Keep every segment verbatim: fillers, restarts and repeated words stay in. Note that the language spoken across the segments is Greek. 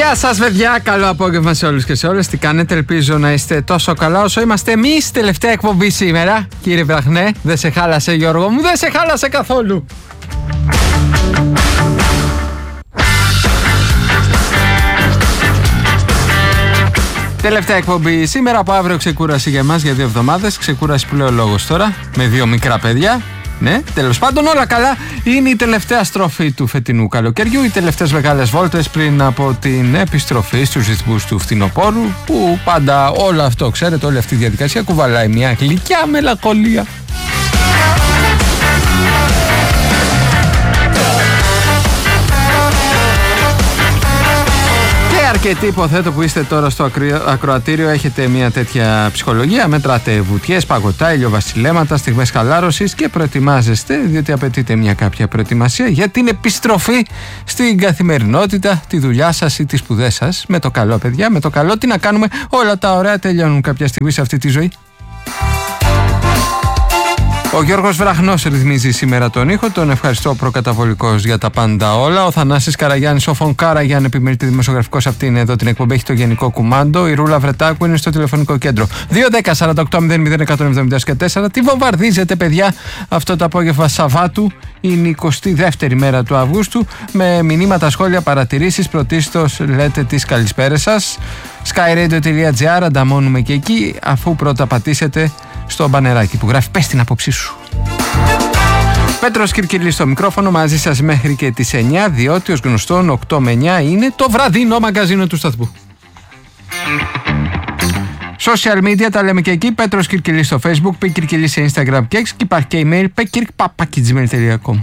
Γεια σας παιδιά, καλό απόγευμα σε όλους και σε όλες. Τι κάνετε, ελπίζω να είστε τόσο καλά όσο είμαστε εμείς. Τελευταία εκπομπή σήμερα. Κύριε Βραχνέ, δεν σε χάλασε Γιώργο μου, δεν σε χάλασε καθόλου. Τελευταία εκπομπή σήμερα, από αύριο ξεκούραση για εμάς για δύο εβδομάδες. Ξεκούραση που λέει ο λόγος τώρα, με δύο μικρά παιδιά. Ναι, τέλος πάντων όλα καλά. Είναι η τελευταία στροφή του φετινού καλοκαιριού, οι τελευταίες μεγάλες βόλτες πριν από την επιστροφή στους ρυθμούς του φθινοπόρου, που πάντα όλο αυτό, ξέρετε, όλη αυτή η διαδικασία κουβαλάει μια γλυκιά μελαγχολία. Αρκετοί υποθέτω που είστε τώρα στο ακροατήριο έχετε μια τέτοια ψυχολογία. Μετράτε βουτιές, παγωτά, ηλιοβασιλέματα, στιγμές χαλάρωσης και προετοιμάζεστε, διότι απαιτείται μια κάποια προετοιμασία για την επιστροφή στην καθημερινότητα, τη δουλειά σας ή τις σπουδές σας. Με το καλό, παιδιά, με το καλό. Τι να κάνουμε, όλα τα ωραία τελειώνουν κάποια στιγμή σε αυτή τη ζωή. Ο Γιώργος Βραχνός ρυθμίζει σήμερα τον ήχο. Τον ευχαριστώ προκαταβολικώς για τα πάντα όλα. Ο Θανάσης Καραγιάννης, ο Φων Κάραγιαν, επιμελητή δημοσιογραφικός, αυτή είναι εδώ την εκπομπή. Έχει το γενικό κουμάντο. Η Ρούλα Βρετάκου είναι στο τηλεφωνικό κέντρο. δύο δέκα σαράντα οκτώ μηδέν μηδέν εκατόν εβδομήντα και τέσσερα. Τι βομβαρδίζετε, παιδιά, αυτό το απόγευμα Σαββάτου. Είναι η εικοστή δεύτερη μέρα του Αυγούστου. Με μηνύματα, σχόλια, παρατηρήσεις. Πρωτίστως λέτε τις καλησπέρες σας. skyradio τελεία gr, ανταμώνουμε και εκεί, αφού πρώτα πατήσετε στο μπανεράκι που γράφει «Πες την άποψή σου». Πέτρος Κυρκυλής στο μικρόφωνο, μαζί σας μέχρι και τις εννιά, διότι ως γνωστόν οκτώ με εννιά είναι το βραδινό μαγκαζίνο του σταθμού. Social media, τα λέμε και εκεί. Πέτρος Κυρκυλής στο Facebook, Π Κυρκυλής σε Instagram και X, και υπάρχει και email πεκυρκ παπάκι τζιμέιλ τελεία κομ.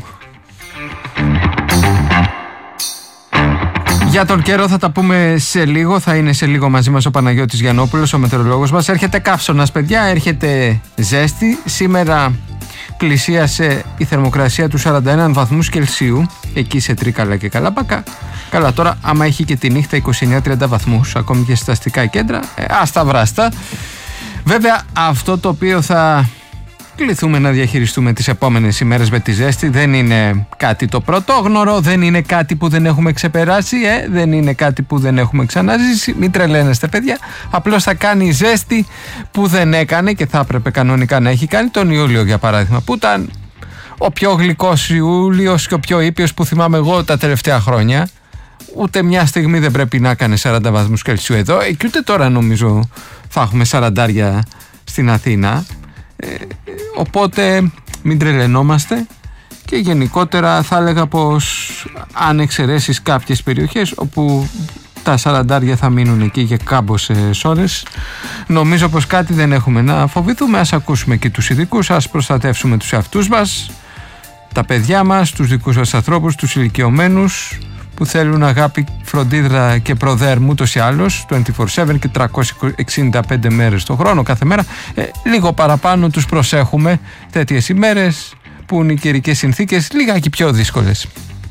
Για τον καιρό θα τα πούμε σε λίγο. Θα είναι σε λίγο μαζί μας ο Παναγιώτης Γιαννόπουλος, ο μετεωρολόγος μας. Έρχεται καύσωνας, παιδιά, έρχεται ζέστη. Σήμερα πλησίασε η θερμοκρασία του σαράντα ένα βαθμούς Κελσίου, εκεί σε Τρίκαλα και Καλάμπακα. Καλά, τώρα άμα έχει και τη νύχτα είκοσι εννιά τριάντα βαθμούς, ακόμη και στα αστικά κέντρα, ε, άστα βράστα. Βέβαια, αυτό το οποίο θα κληθούμε να διαχειριστούμε τις επόμενες ημέρες με τη ζέστη δεν είναι κάτι το πρωτόγνωρο, δεν είναι κάτι που δεν έχουμε ξεπεράσει, ε, δεν είναι κάτι που δεν έχουμε ξαναζήσει. Μην τρελαίνεστε, παιδιά. Απλώς θα κάνει ζέστη που δεν έκανε και θα έπρεπε κανονικά να έχει κάνει τον Ιούλιο, για παράδειγμα, που ήταν ο πιο γλυκός Ιούλιος και ο πιο ήπιος που θυμάμαι εγώ τα τελευταία χρόνια. Ούτε μια στιγμή δεν πρέπει να έκανε σαράντα βαθμούς Κελσίου εδώ, ε, και ούτε τώρα νομίζω θα έχουμε σαραντάρια στην Αθήνα. Ε, οπότε μην τρελαινόμαστε, και γενικότερα θα έλεγα πως αν εξαιρέσεις κάποιες περιοχές όπου τα σαραντάρια θα μείνουν εκεί για κάμποσες ώρες, νομίζω πως κάτι δεν έχουμε να φοβηθούμε. Ας ακούσουμε και τους ειδικούς, ας προστατεύσουμε τους εαυτούς μας, τα παιδιά μας, τους δικούς μας ανθρώπους, τους ηλικιωμένους που θέλουν αγάπη, φροντίδα και προδέρμου ούτως ή άλλως είκοσι τέσσερα επτά και τριακόσιες εξήντα πέντε μέρες το χρόνο, κάθε μέρα. Ε, λίγο παραπάνω τους προσέχουμε τέτοιες ημέρες που είναι οι καιρικές συνθήκες λιγάκι πιο δύσκολες.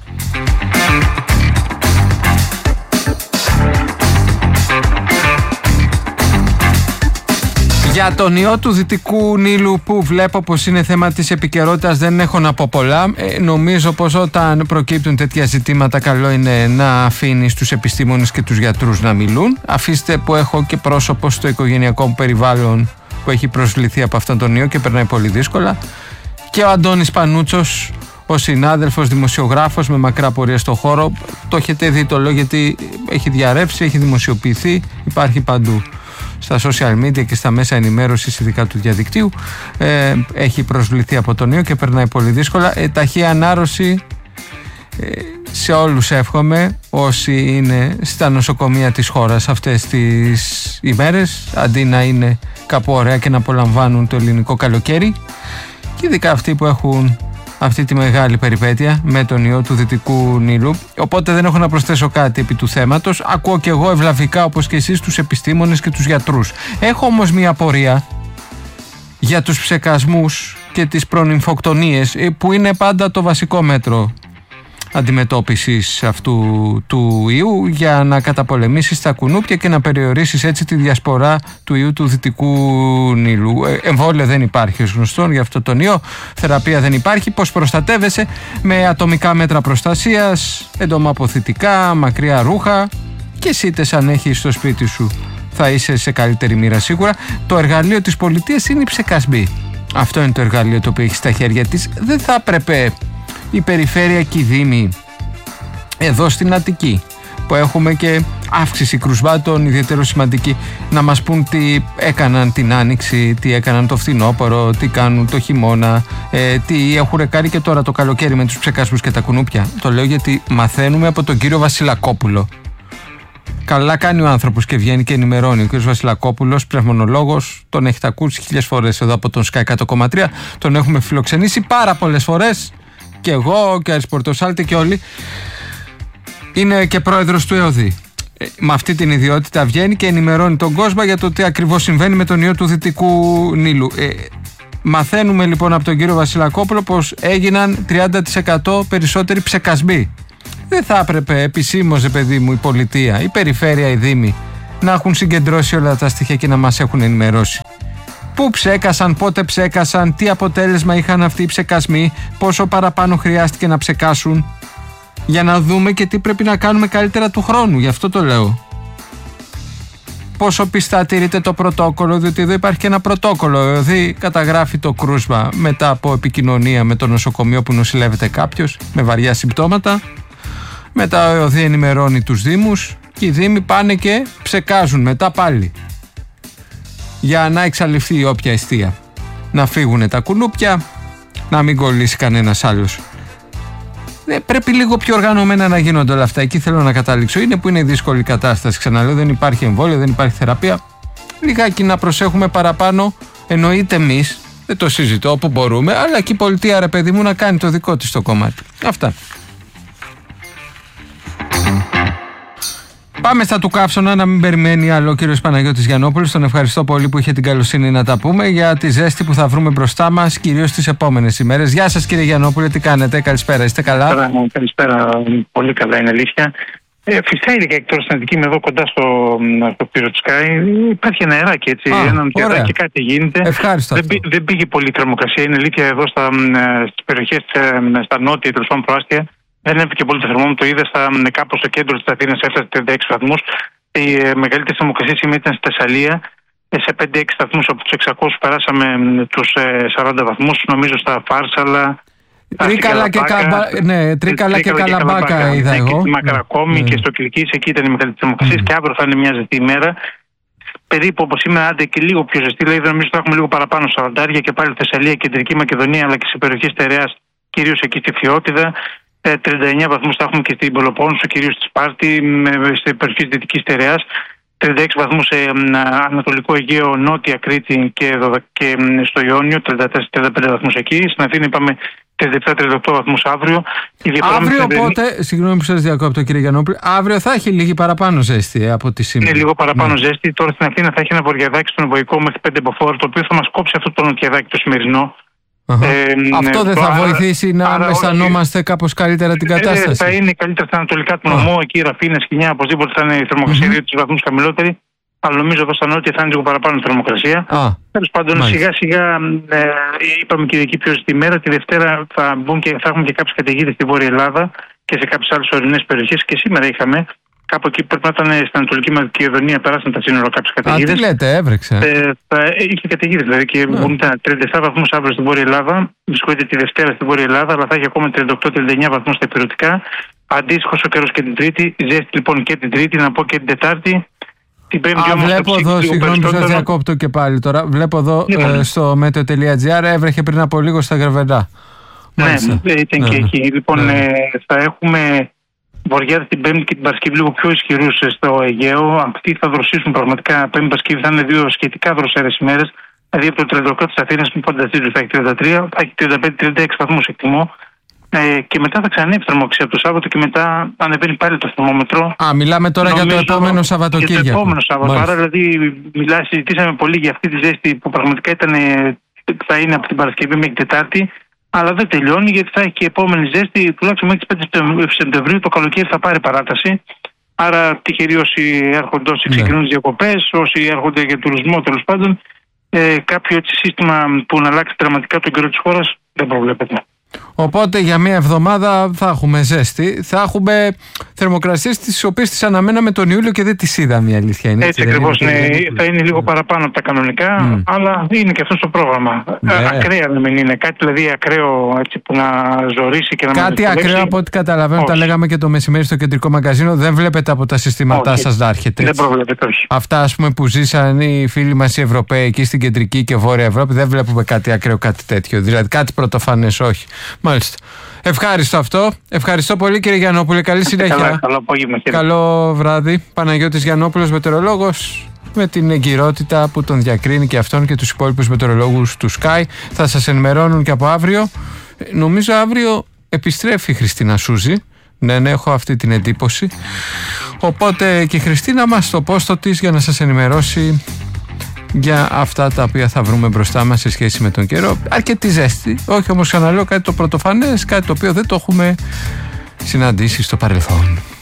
Για τον ιό του Δυτικού Νείλου, που βλέπω πως είναι θέμα της επικαιρότητας, δεν έχω να πω πολλά. Ε, νομίζω πως όταν προκύπτουν τέτοια ζητήματα, καλό είναι να αφήνεις τους επιστήμονες και τους γιατρούς να μιλούν. Αφήστε που έχω και πρόσωπο στο οικογενειακό μου περιβάλλον που έχει προσβληθεί από αυτόν τον ιό και περνάει πολύ δύσκολα. Και ο Αντώνης Πανούτσος, ο συνάδελφος δημοσιογράφος με μακρά πορεία στο χώρο. Το έχετε δει, το λέω γιατί έχει διαρρεύσει, έχει δημοσιοποιηθεί, υπάρχει παντού στα social media και στα μέσα ενημέρωσης, ειδικά του διαδικτύου. Ε, έχει προσβληθεί από τον ιό και περνάει πολύ δύσκολα. Ε, ταχεία ανάρρωση ε, σε όλους εύχομαι, όσοι είναι στα νοσοκομεία της χώρας αυτές τις ημέρες, αντί να είναι κάπου ωραία και να απολαμβάνουν το ελληνικό καλοκαίρι, και ειδικά αυτοί που έχουν αυτή τη μεγάλη περιπέτεια με τον ιό του Δυτικού Νείλου. Οπότε δεν έχω να προσθέσω κάτι επί του θέματος. Ακούω και εγώ ευλαβικά, όπως και εσείς, τους επιστήμονες και τους γιατρούς. Έχω όμως μια απορία για τους ψεκασμούς και τις προνυμφοκτονίες, που είναι πάντα το βασικό μέτρο αντιμετώπισης αυτού του ιού, για να καταπολεμήσεις τα κουνούπια και να περιορίσεις έτσι τη διασπορά του ιού του Δυτικού Νείλου. Ε, εμβόλιο δεν υπάρχει ως γνωστόν για αυτό τον ιό, θεραπεία δεν υπάρχει. Πώς προστατεύεσαι? Με ατομικά μέτρα προστασίας, εντομοαποθητικά, μακριά ρούχα και εσύ είτε σαν έχεις στο σπίτι σου θα είσαι σε καλύτερη μοίρα σίγουρα. Το εργαλείο της πολιτείας είναι η ψεκασμή. Αυτό είναι το εργαλείο το οποίο έχει στα χέρια της. Δεν θα έπρεπε η περιφέρεια και η Δήμη εδώ στην Αττική, που έχουμε και αύξηση κρουσμάτων ιδιαίτερο σημαντική, να μας πούν τι έκαναν την Άνοιξη, τι έκαναν το φθινόπωρο, τι κάνουν το χειμώνα, ε, τι έχουν κάνει και τώρα το καλοκαίρι με τους ψεκάσμους και τα κουνούπια. Το λέω γιατί μαθαίνουμε από τον κύριο Βασιλακόπουλο. Καλά κάνει ο άνθρωπος και βγαίνει και ενημερώνει. Ο κύριος Βασιλακόπουλος, πνευμονολόγος, τον έχετε ακούσει χίλιες φορές εδώ από τον Sky εκατό κόμμα τρία. Τον έχουμε φιλοξενήσει πάρα πολλές φορές. Και εγώ και Αρισπορτοσάλτη και όλοι. Είναι και πρόεδρος του ΕΟΔΗ. Ε, με αυτή την ιδιότητα βγαίνει και ενημερώνει τον κόσμο για το τι ακριβώς συμβαίνει με τον ιό του Δυτικού Νείλου. Ε, μαθαίνουμε λοιπόν από τον κύριο Βασιλακόπουλο πως έγιναν τριάντα τοις εκατό περισσότεροι ψεκασμοί. Δεν θα έπρεπε επισήμως, παιδί μου, η πολιτεία, η περιφέρεια, η Δήμη να έχουν συγκεντρώσει όλα τα στοιχεία και να μας έχουν ενημερώσει? Πού ψέκασαν, πότε ψέκασαν, τι αποτέλεσμα είχαν αυτοί οι ψεκασμοί, πόσο παραπάνω χρειάστηκε να ψεκάσουν, για να δούμε και τι πρέπει να κάνουμε καλύτερα του χρόνου. Γι' αυτό το λέω. Πόσο πιστά τηρείται το πρωτόκολλο, διότι εδώ υπάρχει και ένα πρωτόκολλο. Δηλαδή καταγράφει το κρούσμα μετά από επικοινωνία με το νοσοκομείο που νοσηλεύεται κάποιος με βαριά συμπτώματα. Μετά ο ΕΟΔΗ ενημερώνει τους Δήμους και οι Δήμοι πάνε και ψεκάζουν μετά πάλι για να εξαλειφθεί η όποια αιστεία. Να φύγουν τα κουνούπια, να μην κολλήσει κανένας άλλος. Ε, πρέπει λίγο πιο οργανωμένα να γίνονται όλα αυτά. Εκεί θέλω να καταλήξω. Είναι που είναι δύσκολη η κατάσταση. Ξαναλέω, δεν υπάρχει εμβόλιο, δεν υπάρχει θεραπεία. Λιγάκι να προσέχουμε παραπάνω. Εννοείται εμείς, δεν το συζητώ όπου μπορούμε, αλλά και η πολιτεία, ρε παιδί μου, να κάνει το δικό της το κομμάτι. Αυτά. Πάμε στα του καύσωνα, να μην περιμένει άλλο ο κύριος Παναγιώτης Γιαννόπουλος. Τον ευχαριστώ πολύ που είχε την καλοσύνη να τα πούμε για τη ζέστη που θα βρούμε μπροστά μας, κυρίως τις επόμενες ημέρες. Γεια σας, κύριε Γιαννόπουλε, τι κάνετε? Καλησπέρα, είστε καλά? Καλησπέρα, καλησπέρα. Πολύ καλά, είναι αλήθεια. Ε, φυσικά είναι και τώρα στην Αττική, είμαι εδώ κοντά στο, στο πύρο του Sky. Υπάρχει ένα αεράκι, έτσι. Α, ένα αεράκι και κάτι γίνεται. Ευχάριστο. Δεν, δεν πήγε πολύ η θερμοκρασία. Είναι αλήθεια εδώ στις περιοχές, στα νότια, τέλος πάντων προάστια. Δεν έφυγε πολύ το θερμόμετρο. Είδα στα, κάπου στο κέντρο της Αθήνας έφτασε τριάντα έξι βαθμούς. Η ε, μεγαλύτερη θερμοκρασία σήμερα ήταν στη Θεσσαλία. Ε, σε πέντε έξι βαθμούς από τους εξακόσιους περάσαμε τους ε, σαράντα βαθμούς. Νομίζω στα Φάρσαλα. Τρίκαλα και, καμπα... ναι, τρίκαλα και, και Καλαμπάκα είδα εγώ. Και στη Μακρακόμη mm. και στο Κιλκής, εκεί ήταν η μεγαλύτερη θερμοκρασία. Mm. Και αύριο θα είναι μια ζεστή ημέρα. Περίπου όπως σήμερα, άντε και λίγο πιο ζεστή. Δηλαδή νομίζω ότι θα έχουμε λίγο παραπάνω σαράντα και πάλι Θεσσαλία, Κεντρική Μακεδονία, αλλά και σε περιοχές Τεραιάς, κυρίως εκεί στη Φιώτιδα. τριάντα εννέα βαθμούς θα έχουμε και στην Πελοπόννησο, κυρίως στη Σπάρτη, στην περιοχή της Δυτικής Τεραιάς. τριάντα έξι βαθμούς σε Ανατολικό Αιγαίο, Νότια Κρήτη και, και στο Ιόνιο, τριάντα τέσσερα τριάντα πέντε βαθμούς εκεί. Στην Αθήνα είπαμε τριάντα επτά τριάντα οκτώ βαθμούς αύριο. Αύριο οπότε, συγγνώμη που σας διακόπτω κύριε Γιαννόπουλε, αύριο θα έχει λίγη παραπάνω ζέστη ε, από τη σήμερα. Είναι λίγο παραπάνω ναι. ζέστη. Τώρα στην Αθήνα θα έχει ένα βορειαδάκι στον Ευωικό μέχρι πέντε μποφόρ, το οποίο θα μας κόψει αυτό το νοτιαδάκι το σημερινό. Ε, Αυτό δεν θα άρα, βοηθήσει να άρα, αισθανόμαστε όχι, κάπως καλύτερα την κατάσταση? Ε, θα είναι καλύτερα στα ανατολικά του νομού, εκεί η Ραφίνα, Σκηνιά, οπωσδήποτε θα είναι η θερμοκρασία δύο mm-hmm. βαθμούς χαμηλότερη. Αλλά νομίζω εδώ στα νότια θα είναι λίγο παραπάνω η θερμοκρασία. Τέλος πάντων, σιγά σιγά ε, είπαμε και εκεί πιο στη μέρα. Τη Δευτέρα θα, μπουν και, θα έχουμε και κάποιες καταιγίδες στη Βόρεια Ελλάδα και σε κάποιες άλλες ορεινές περιοχές. Και σήμερα είχαμε. Κάπου εκεί πρέπει να ήταν στην Ανατολική Μακεδονία, περάσαν τα σύνορα κάποιες καταιγίδες. Α, τι λέτε, έβρεξε. Ε, θα, είχε καταιγίδες δηλαδή και yeah. μπορούν να τριάντα επτά βαθμούς αύριο στην Βόρεια Ελλάδα. Βρισκόται τη Δευτέρα στην Βόρεια Ελλάδα, αλλά θα έχει ακόμα τριάντα οκτώ τριάντα εννέα βαθμούς στα υπηρετικά. Αντίστοιχος ο καιρός και την Τρίτη. Ζέστη λοιπόν και την Τρίτη, να πω και την Τετάρτη. Την Πέμπτη Α, όμως βλέπω εδώ, συγγνώμη που σας διακόπτω και πάλι τώρα. Βλέπω εδώ ε, στο meteo.gr έβρεχε πριν από λίγο στα Γρεβενά. Ναι, ήταν και εκεί. Λοιπόν, θα έχουμε βορειάδες την Πέμπτη και την Παρασκευή λίγο πιο ισχυρούς στο Αιγαίο. Αυτοί θα δροσίσουν πραγματικά. Πέμπτη Παρασκευή θα είναι δύο σχετικά δροσερές ημέρες. Δηλαδή από το τριάντα οκτώ της Αθήνας, μην φανταστείτε, θα έχει τριάντα τρία, θα έχει τριάντα πέντε τριάντα έξι βαθμούς εκτιμώ. Ε, και μετά θα ξανανεύει η θερμοκρασία από το Σάββατο και μετά ανεβαίνει πάλι το θερμόμετρο. Α, μιλάμε τώρα νομίζω, για το επόμενο Σαββατοκύριακο. Για το επόμενο Σαββατοκύριακο. Άρα δηλαδή μιλά, συζητήσαμε πολύ για αυτή τη ζέστη που πραγματικά ήταν, θα είναι από την Παρασκευή μέχρι την Τετάρτη. Αλλά δεν τελειώνει γιατί θα έχει και επόμενη ζέστη, τουλάχιστον μέχρι τις πέντε Σεπτεμβρίου το καλοκαίρι θα πάρει παράταση. Άρα τυχεροί όσοι έρχονται, όσοι ξεκινούν τις διακοπές, όσοι έρχονται για τουρισμό τέλος πάντων, ε, κάποιο έτσι σύστημα που να αλλάξει δραματικά τον καιρό της χώρας δεν προβλέπεται. Οπότε για μία εβδομάδα θα έχουμε ζέστη, θα έχουμε θερμοκρασίες τις οποίες τις αναμέναμε τον Ιούλιο και δεν τις είδαμε, η αλήθεια είναι. Έτσι, έτσι ακριβώς, ναι, θα είναι λίγο παραπάνω από τα κανονικά, mm. αλλά είναι και αυτό το πρόγραμμα. Ναι. Ακραία να μην είναι, κάτι δηλαδή ακραίο έτσι, που να ζορίσει και να μας κάτι ακραίο από ό,τι καταλαβαίνω, τα λέγαμε και το μεσημέρι στο κεντρικό μαγκαζίνο, δεν βλέπετε από τα συστήματά σας να έρχεται. Δεν προβλέπετε, όχι. Αυτά ας πούμε που ζήσαν οι φίλοι μας οι Ευρωπαίοι εκεί στην κεντρική και βόρεια Ευρώπη, δεν βλέπουμε κάτι ακραίο, κάτι τέτοιο. Δηλαδή κάτι πρωτοφανές, όχι. Μάλιστα. Ευχάριστο αυτό. Ευχαριστώ πολύ κύριε Γιαννόπουλε. Καλή συνέχεια. Καλά, καλό απόγευμα. Καλό βράδυ. Παναγιώτης Γιαννόπουλος, μετεωρολόγος, με την εγκυρότητα που τον διακρίνει και αυτόν και τους υπόλοιπους μετεωρολόγους του Sky. Θα σας ενημερώνουν και από αύριο. Νομίζω αύριο επιστρέφει η Χριστίνα Σούζη. Ναι, ναι, έχω αυτή την εντύπωση. Οπότε και η Χριστίνα μας στο πόστο της για να σας ενημερώσει για αυτά τα οποία θα βρούμε μπροστά μας σε σχέση με τον καιρό. Αρκετή ζέστη, όχι όμως ξαναλέω κάτι το πρωτοφανές, κάτι το οποίο δεν το έχουμε συναντήσει στο παρελθόν.